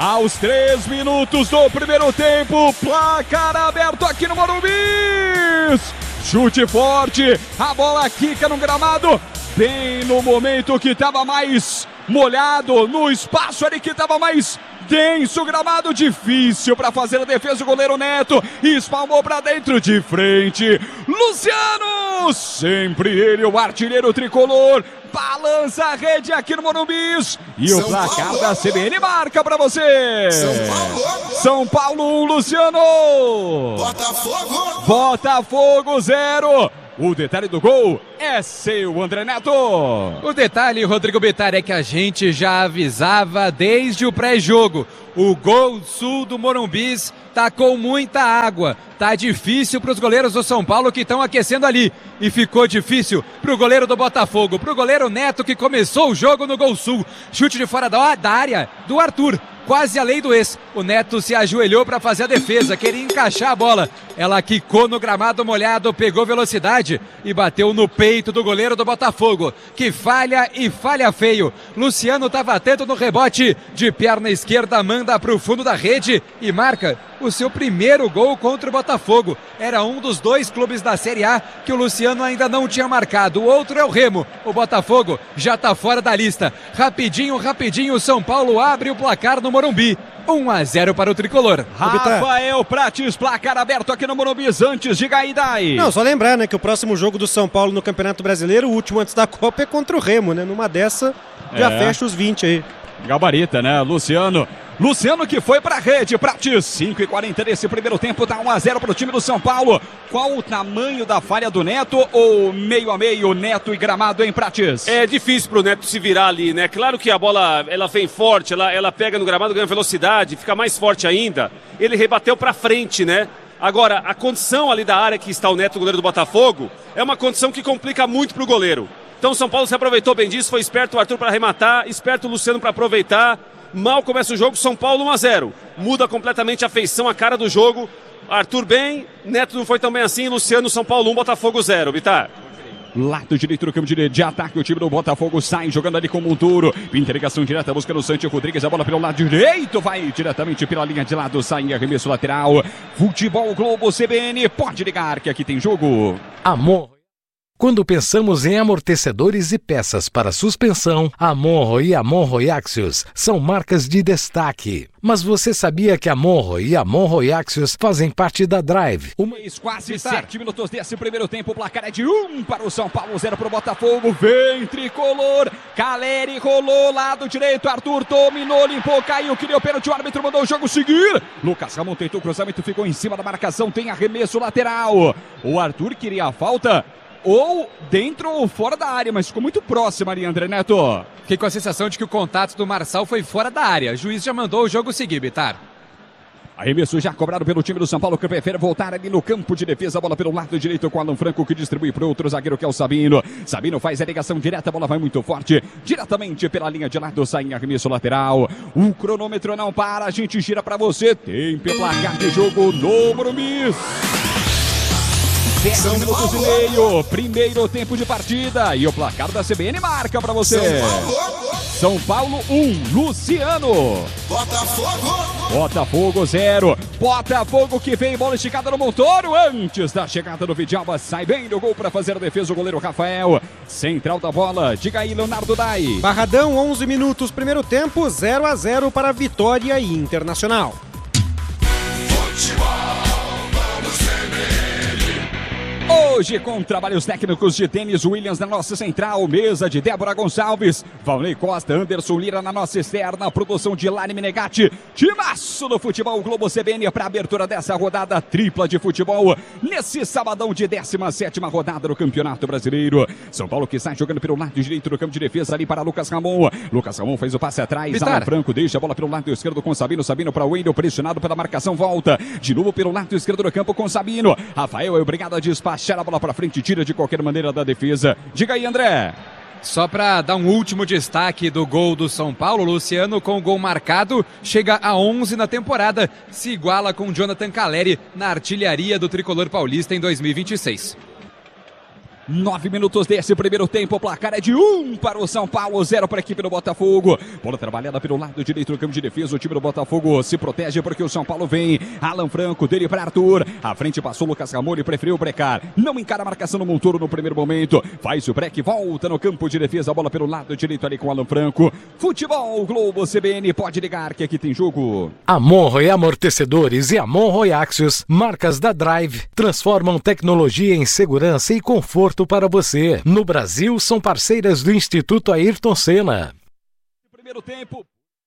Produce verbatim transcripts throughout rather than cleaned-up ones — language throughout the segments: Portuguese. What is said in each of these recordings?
Aos três minutos do primeiro tempo, placar aberto aqui no Morumbi. Chute forte, a bola quica no gramado, bem no momento que estava mais molhado, no espaço ali que estava mais denso, gramado difícil para fazer a defesa. O goleiro Neto espalmou para dentro, de frente, Luciano, sempre ele, o artilheiro tricolor, balança a rede aqui no Morumbi. E São o placar Paulo. Da C B N marca para você. São Paulo. São Paulo um, Luciano. Botafogo. Botafogo zero. O detalhe do gol é seu, André Neto. O detalhe, Rodrigo Bittar, é que a gente já avisava desde o pré-jogo. O Gol Sul do Morumbis tá com muita água. Tá difícil para os goleiros do São Paulo que estão aquecendo ali. E ficou difícil para o goleiro do Botafogo, para o goleiro Neto, que começou o jogo no Gol Sul. Chute de fora da, da área do Arthur. Quase a lei do ex. O Neto se ajoelhou para fazer a defesa, queria encaixar a bola. Ela quicou no gramado molhado, pegou velocidade e bateu no peito do goleiro do Botafogo, que falha e falha feio. Luciano estava atento no rebote, de perna esquerda manda para o fundo da rede e marca o seu primeiro gol contra o Botafogo. Era um dos dois clubes da Série A que o Luciano ainda não tinha marcado. O outro é o Remo. O Botafogo já está fora da lista. Rapidinho, rapidinho, o São Paulo abre o placar no Morumbi. um a zero para o tricolor. Rafael Prates, placar aberto aqui no Morumbi antes de Gaidai. Não, só lembrar, né, que o próximo jogo do São Paulo no Campeonato Brasileiro, o último antes da Copa, é contra o Remo, né? Numa dessa, já é. fecha os vinte aí. Gabarita, né? Luciano. Luciano que foi pra rede, Prates, cinco e quarenta nesse primeiro tempo, dá um a zero pro time do São Paulo. Qual o tamanho da falha do Neto ou meio a meio, Neto e gramado, hein, Prates? É difícil pro Neto se virar ali, né? Claro que a bola, ela vem forte, ela, ela pega no gramado, ganha velocidade, fica mais forte ainda. Ele rebateu pra frente, né? Agora, a condição ali da área que está o Neto, o goleiro do Botafogo, é uma condição que complica muito pro goleiro. Então o São Paulo se aproveitou bem disso, foi esperto o Arthur para arrematar, esperto o Luciano para aproveitar. Mal começa o jogo, São Paulo um a zero. Muda completamente a feição, a cara do jogo. Arthur bem, Neto não foi tão bem assim, Luciano, São Paulo um, Botafogo zero. Bittar. Lado direito do campo de, de ataque, o time do Botafogo sai jogando ali com o Monturo. Interligação direta, buscando o Santi Rodrigues, a bola pelo lado direito, vai diretamente pela linha de lado, sai em arremesso lateral. Futebol Globo C B N, pode ligar que aqui tem jogo. Amor. Quando pensamos em amortecedores e peças para suspensão, a Monro e a Monro Axios são marcas de destaque. Mas você sabia que a Monro e a Monro Axios fazem parte da Drive? Uma quase sete minutos desse primeiro tempo, o placar é de um para o São Paulo, zero para o Botafogo. Vem tricolor, Caleri rolou, lado direito, Arthur dominou, limpou, caiu, queria o pênalti, o árbitro mandou o jogo seguir. Lucas Ramon tentou o cruzamento, ficou em cima da marcação, tem arremesso lateral. O Arthur queria a falta, ou dentro ou fora da área, mas ficou muito próximo ali, André Neto. Fiquei com a sensação de que o contato do Marçal foi fora da área. O juiz já mandou o jogo seguir, Bittar. Arremesso já cobrado pelo time do São Paulo, que prefere voltar ali no campo de defesa. A bola pelo lado direito com o Alan Franco, que distribui para o outro zagueiro, que é o Sabino. Sabino faz a ligação direta, a bola vai muito forte, diretamente pela linha de lado, sai em arremesso lateral. O cronômetro não para, a gente gira para você. Tempo e placar de jogo no Morumbi. dez minutos e meio, primeiro tempo de partida, e o placar da C B N marca pra você. São Paulo um, Luciano. Botafogo. Botafogo zero. Botafogo que vem, bola esticada no Montoro, antes da chegada do Vidalba, sai bem no gol pra fazer a defesa o goleiro Rafael. Central da bola, diga aí, Leonardo Dai. Barradão, onze minutos, primeiro tempo, zero a zero para Vitória e Internacional. Futebol. Hoje com trabalhos técnicos de Tênis Williams na nossa central, mesa de Débora Gonçalves, Valnei Costa, Anderson Lira na nossa externa, produção de Lani Menegatti, timaço do Futebol Globo C B N para abertura dessa rodada tripla de futebol, nesse sabadão de décima sétima rodada do Campeonato Brasileiro. São Paulo que sai jogando pelo lado direito do campo de defesa ali para Lucas Ramon. Lucas Ramon faz o passe atrás, Alan Franco deixa a bola pelo lado esquerdo com Sabino, Sabino para Wendel, pressionado pela marcação, volta de novo pelo lado esquerdo do campo com Sabino. Rafael é obrigado a despachar a bola para frente, tira de qualquer maneira da defesa. Diga aí, André. Só para dar um último destaque do gol do São Paulo, Luciano com o gol marcado, chega a onze na temporada, se iguala com Jonathan Caleri na artilharia do tricolor paulista em dois mil e vinte e seis. Nove minutos desse primeiro tempo, o placar é de um para o São Paulo, zero para a equipe do Botafogo. Bola trabalhada pelo lado direito do campo de defesa, o time do Botafogo se protege porque o São Paulo vem. Alan Franco, dele para Arthur, à frente passou Lucas Ramon e preferiu brecar. Não encara a marcação no Montoro no primeiro momento, faz o break, volta no campo de defesa, a bola pelo lado direito ali com Alan Franco. Futebol Globo C B N, pode ligar que aqui tem jogo. Amorro e Amortecedores e Amorro e Axios, marcas da Drive, transformam tecnologia em segurança e conforto para você. No Brasil, são parceiras do Instituto Ayrton Senna. Primeiro tempo.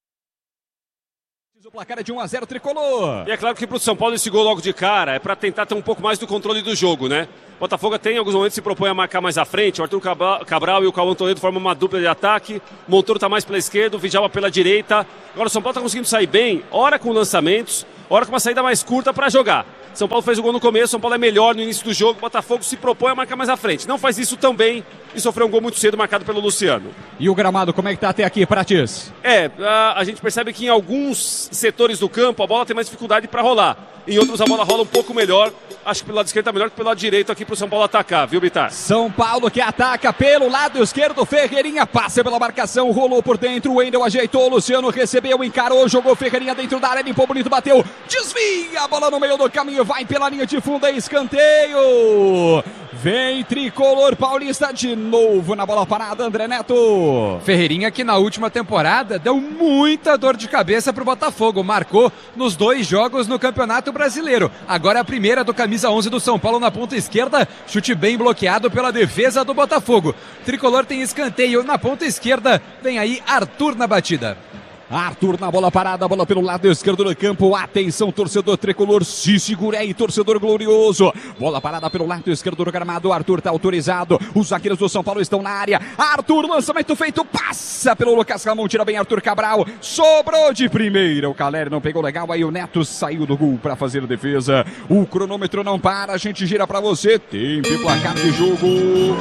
O placar é de um a zero tricolor. E é claro que para o São Paulo esse gol logo de cara é para tentar ter um pouco mais do controle do jogo, né? O Botafogo até em alguns momentos se propõe a marcar mais à frente. O Arthur Cabral e o Cauã Toledo formam uma dupla de ataque. O Montoro está mais pela esquerda, o Vidal pela direita. Agora o São Paulo está conseguindo sair bem, ora com lançamentos, ora com uma saída mais curta para jogar. São Paulo fez o gol no começo, São Paulo é melhor no início do jogo, o Botafogo se propõe a marcar mais à frente. Não faz isso tão bem e sofreu um gol muito cedo marcado pelo Luciano. E o gramado, como é que tá até aqui, Prates? É, a, a gente percebe que em alguns setores do campo a bola tem mais dificuldade para rolar. Em outros a bola rola um pouco melhor. Acho que pelo lado esquerdo tá melhor que pelo lado direito aqui pro São Paulo atacar, viu, Bitar? São Paulo que ataca pelo lado esquerdo, Ferreirinha passa pela marcação, rolou por dentro, o Wendel ajeitou, Luciano recebeu, encarou, jogou Ferreirinha dentro da área, limpou bonito, bateu, desvia a bola no meio do caminho, vai pela linha de fundo, é escanteio. Vem Tricolor Paulista de novo na bola parada, André Neto. Ferreirinha que na última temporada deu muita dor de cabeça pro Botafogo, marcou nos dois jogos no Campeonato Brasileiro. Agora a primeira do camisa onze do São Paulo na ponta esquerda, chute bem bloqueado pela defesa do Botafogo. Tricolor tem escanteio na ponta esquerda, vem aí Arthur na batida. Arthur na bola parada, bola pelo lado esquerdo do campo, atenção torcedor tricolor, se segura aí torcedor glorioso, bola parada pelo lado esquerdo do gramado, Arthur tá autorizado, os zagueiros do São Paulo estão na área, Arthur, lançamento feito, passa pelo Lucas Ramon, tira bem Arthur Cabral, sobrou de primeira, o Caleri não pegou legal, aí o Neto saiu do gol para fazer a defesa, o cronômetro não para, a gente gira para você, tempo e placar de jogo.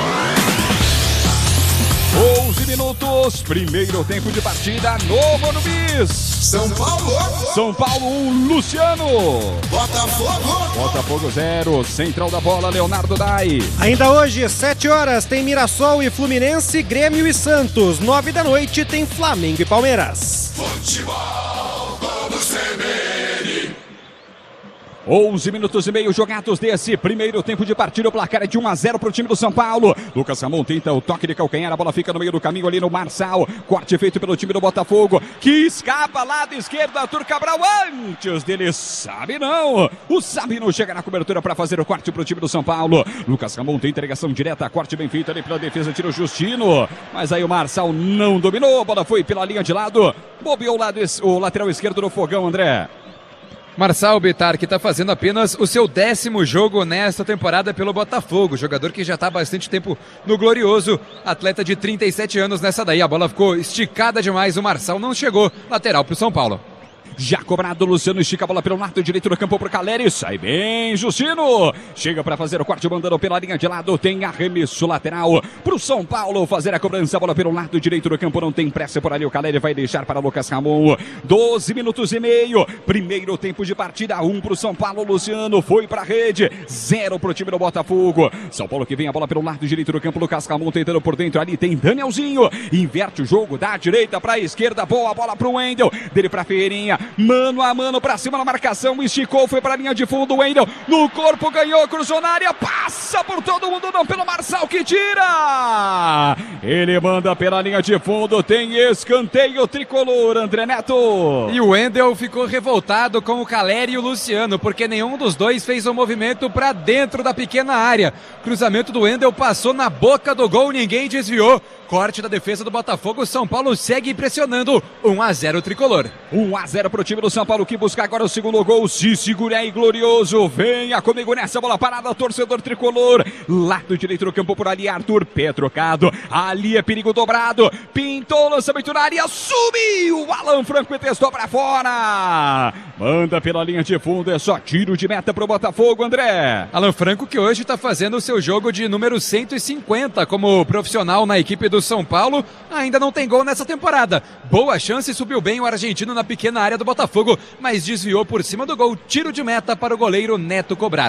onze minutos, primeiro tempo de partida no Morumbi. São Paulo. São Paulo um, Luciano. Botafogo. Botafogo zero, central da bola, Leonardo Dai. Ainda hoje, sete horas, tem Mirassol e Fluminense, Grêmio e Santos. nove da noite tem Flamengo e Palmeiras. Futebol Globo C B N. onze minutos e meio jogados desse primeiro tempo de partida, o placar é de um a zero para o time do São Paulo. Lucas Ramon tenta o toque de calcanhar, a bola fica no meio do caminho ali no Marçal, corte feito pelo time do Botafogo, que escapa lado esquerdo, Arthur Cabral antes dele, sabe não, o Sabino chega na cobertura para fazer o corte para o time do São Paulo. Lucas Ramon tem entregação direta, corte bem feito ali pela defesa, tira o Justino, mas aí o Marçal não dominou, a bola foi pela linha de lado, bobeou o, lado, o lateral esquerdo do Fogão, André. Marçal Bittar, que está fazendo apenas o seu décimo jogo nesta temporada pelo Botafogo, jogador que já está há bastante tempo no Glorioso, atleta de trinta e sete anos nessa daí, a bola ficou esticada demais, o Marçal não chegou, lateral para o São Paulo. Já cobrado, Luciano estica a bola pelo lado direito do campo pro Caleri, sai bem, Justino, chega para fazer o corte, mandando pela linha de lado, tem arremesso lateral pro São Paulo fazer a cobrança, a bola pelo lado direito do campo, não tem pressa por ali, o Caleri vai deixar para Lucas Ramon, doze minutos e meio, primeiro tempo de partida, um pro São Paulo, Luciano foi pra rede, zero pro time do Botafogo, São Paulo que vem a bola pelo lado direito do campo, Lucas Ramon tentando por dentro, ali tem Danielzinho, inverte o jogo da direita pra esquerda, boa bola pro Wendel, dele pra Ferreirinha, mano a mano pra cima na marcação, esticou, foi pra linha de fundo, Wendel no corpo, ganhou, cruzou na área, passa por todo mundo, não pelo Marçal que tira, ele manda pela linha de fundo, tem escanteio tricolor, André Neto. E o Wendel ficou revoltado com o Caleri e o Luciano, porque nenhum dos dois fez um movimento pra dentro da pequena área, cruzamento do Wendel passou na boca do gol, ninguém desviou, corte da defesa do Botafogo, São Paulo segue pressionando, um a zero tricolor. um a zero pro time do São Paulo que busca agora o segundo gol, se segura aí glorioso, venha comigo nessa bola parada, torcedor tricolor, lado direito do campo por ali, Arthur, pé trocado, ali é perigo dobrado, pintou, lançamento na área, subiu, Alan Franco e testou pra fora, manda pela linha de fundo, é só tiro de meta pro Botafogo, André. Alan Franco que hoje tá fazendo o seu jogo de número cento e cinquenta como profissional na equipe do São Paulo, ainda não tem gol nessa temporada, boa chance, subiu bem o argentino na pequena área do Botafogo, mas desviou por cima do gol, tiro de meta para o goleiro Neto cobrar.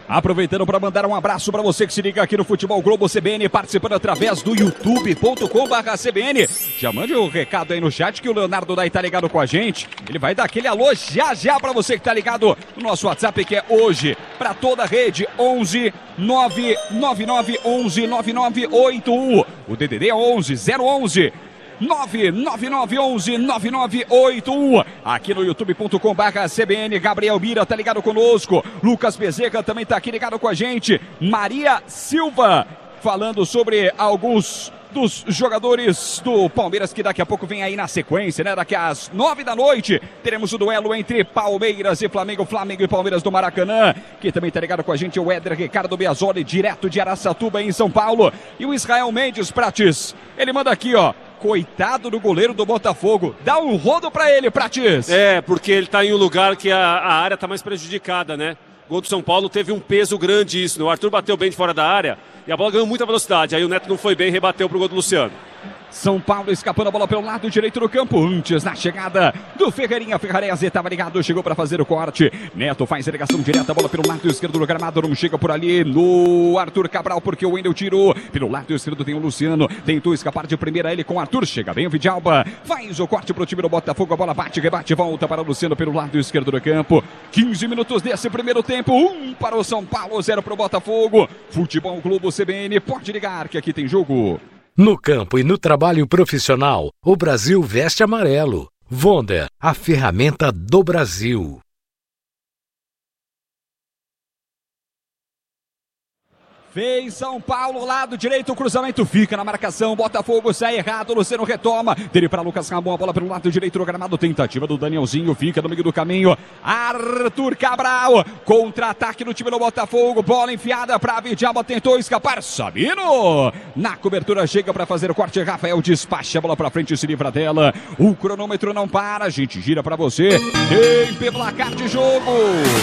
Aproveitando para mandar um abraço para você que se liga aqui no Futebol Globo C B N, participando através do youtube ponto com barra C B N. Já mande um recado aí no chat que o Leonardo daí tá ligado com a gente. Ele vai dar aquele alô já já para você que tá ligado no nosso WhatsApp, que é hoje para toda a rede, onze nove nove nove onze nove nove oito um. O D D D é onze zero onze nove nove nove onze nove nove oito um. Aqui no youtube ponto com barra C B N. Gabriel Mira tá ligado conosco. Lucas Bezerra também tá aqui ligado com a gente. Maria Silva falando sobre alguns dos jogadores do Palmeiras que daqui a pouco vem aí na sequência, né? Daqui às nove da noite teremos o duelo entre Palmeiras e Flamengo, Flamengo e Palmeiras do Maracanã. Que também tá ligado com a gente o Éder Ricardo Biasoli, direto de Araçatuba em São Paulo. E o Israel Mendes Prates, ele manda aqui, ó: coitado do goleiro do Botafogo, dá um rodo pra ele, Prates. É, porque ele tá em um lugar que a, a área tá mais prejudicada, né? O gol do São Paulo teve um peso grande isso, né? O Arthur bateu bem de fora da área e a bola ganhou muita velocidade. Aí o Neto não foi bem e rebateu pro gol do Luciano. São Paulo escapando a bola pelo lado direito do campo, antes na chegada do Ferreirinha. Ferrarese estava ligado, chegou para fazer o corte. Neto faz a ligação direta, a bola pelo lado esquerdo do gramado, não chega por ali no Arthur Cabral, porque o Wendel tirou. Pelo lado esquerdo tem o Luciano, tentou escapar de primeira ele com o Arthur, chega bem o Vidalba, faz o corte pro time do Botafogo, a bola bate, rebate, volta para o Luciano pelo lado esquerdo do campo. quinze minutos desse primeiro tempo, um para o São Paulo, zero para o Botafogo. Futebol Globo C B N, pode ligar que aqui tem jogo. No campo e no trabalho profissional, o Brasil veste amarelo. Wonder, a ferramenta do Brasil. Fez São Paulo, lado direito, o cruzamento fica na marcação, Botafogo sai errado, Luciano retoma, dele para Lucas Ramon, a bola pelo lado direito do gramado, tentativa do Danielzinho, fica no meio do caminho, Arthur Cabral, contra-ataque no time do Botafogo, bola enfiada para Vidalba, tentou escapar, Sabino, na cobertura chega para fazer o corte, Rafael despacha a bola para frente e se livra dela, o cronômetro não para, a gente gira para você, tem placar de jogo.